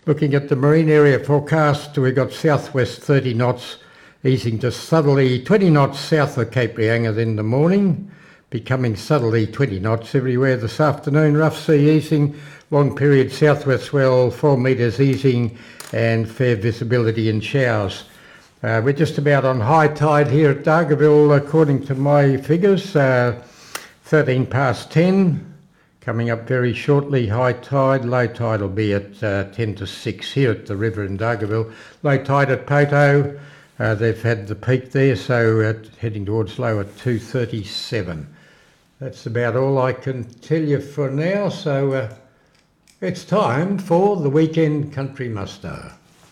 Looking at the marine area forecast, we've got southwest 30 knots, easing to southerly 20 knots south of Cape Reinga in the morning, becoming southerly 20 knots everywhere this afternoon. Rough sea easing, long period southwest swell 4 metres easing, and fair visibility in showers. We're just about on high tide here at Dargaville according to my figures, 13 past 10. Coming up very shortly, high tide. Low tide will be at 10 to 6 here at the river in Dargaville. Low tide at Poto. They've had the peak there, so heading towards low at 2:37. That's about all I can tell you for now. So it's time for the weekend country muster.